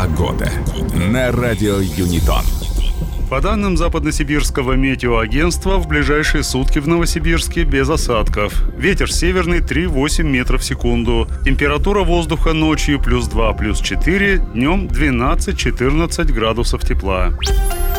Погода на радио Юнитон. По данным Западносибирского метеоагентства, в ближайшие сутки в Новосибирске без осадков. Ветер северный 3,8 метров в секунду. Температура воздуха ночью +2, +4, днем 12-14 градусов тепла.